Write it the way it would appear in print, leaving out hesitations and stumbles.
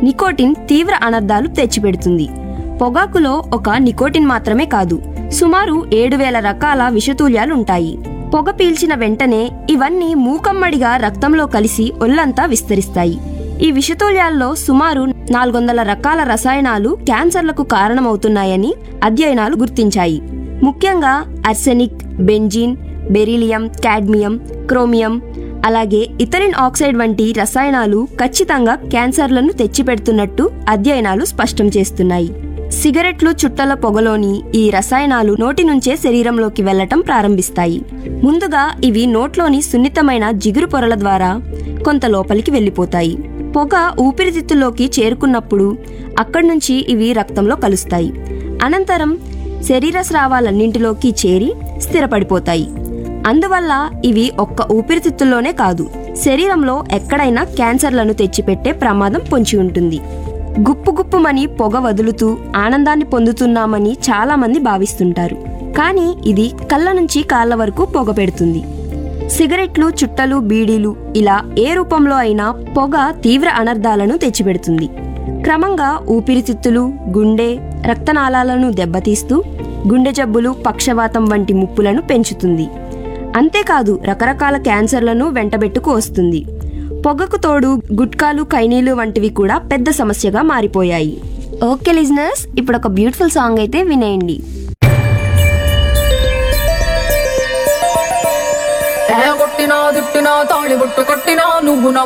Nicotine తీవ్ర అనర్థాలు తెచ్చిపెడుతుంది. పొగాకులో ఒక నికోటిన్ మాత్రమే కాదు, సుమారు 7,000 రకాల విషతుల్యాలుంటాయి. పొగ పీల్చిన వెంటనే ఇవన్నీ మూకమ్మడిగా రక్తంలో కలిసి ఒళ్లంతా విస్తరిస్తాయి. ఈ విషతుల్యాల్లో సుమారు 400 రకాల రసాయనాలు క్యాన్సర్లకు కారణమవుతున్నాయని అధ్యయనాలు గుర్తించాయి. ముఖ్యంగా arsenic, benzene, beryllium, cadmium, chromium, అలాగే ఇథిలిన్ ఆక్సైడ్ వంటి రసాయనాలు ఖచ్చితంగా క్యాన్సర్లను తెచ్చిపెడుతున్నట్టు అధ్యయనాలు స్పష్టం చేస్తున్నాయి. సిగరెట్లు, చుట్టల పొగలోని ఈ రసాయనాలు నోటి నుంచే శరీరంలోకి వెళ్లటం ప్రారంభిస్తాయి. ముందుగా ఇవి నోట్లోని సున్నితమైన జిగురు పొరల ద్వారా కొంత లోపలికి వెళ్లిపోతాయి. పొగ ఊపిరితిత్తుల్లోకి చేరుకున్నప్పుడు అక్కడి నుంచి ఇవి రక్తంలో కలుస్తాయి. అనంతరం శరీర స్రావాలన్నింటిలోకి చేరి స్థిరపడిపోతాయి. అందువల్ల ఇవి ఒక్క ఊపిరితిత్తుల్లోనే కాదు, శరీరంలో ఎక్కడైనా క్యాన్సర్లను తెచ్చిపెట్టే ప్రమాదం పొంచి ఉంటుంది. గుప్పుగుప్పుమని పొగ వదులుతూ ఆనందాన్ని పొందుతున్నామని చాలా మంది భావిస్తుంటారు. కానీ ఇది కళ్ళ నుంచి కాళ్ళ వరకు పొగ పెడుతుంది. సిగరెట్లు, చుట్టలు, బీడీలు ఇలా ఏ రూపంలో అయినా పొగ తీవ్ర అనర్థాలను తెచ్చిపెడుతుంది. క్రమంగా ఊపిరితిత్తులు, గుండె, రక్తనాళాలను దెబ్బతీస్తూ గుండె జబ్బులు, పక్షవాతం వంటి ముప్పులను పెంచుతుంది. అంతేకాదు రకరకాల క్యాన్సర్లను వెంటబెట్టుకు వస్తుంది. పొగకు తోడు గుట్కాలు, కైనీలు వంటివి కూడా పెద్ద సమస్యగా మారిపోయాయి. ఓకే లిజనర్స్, ఇప్పుడు ఒక బ్యూటిఫుల్ సాంగ్ అయితే వినేయండి. కొట్టినా దిట్టినా తాళి బొట్టు కట్టినా నువ్వు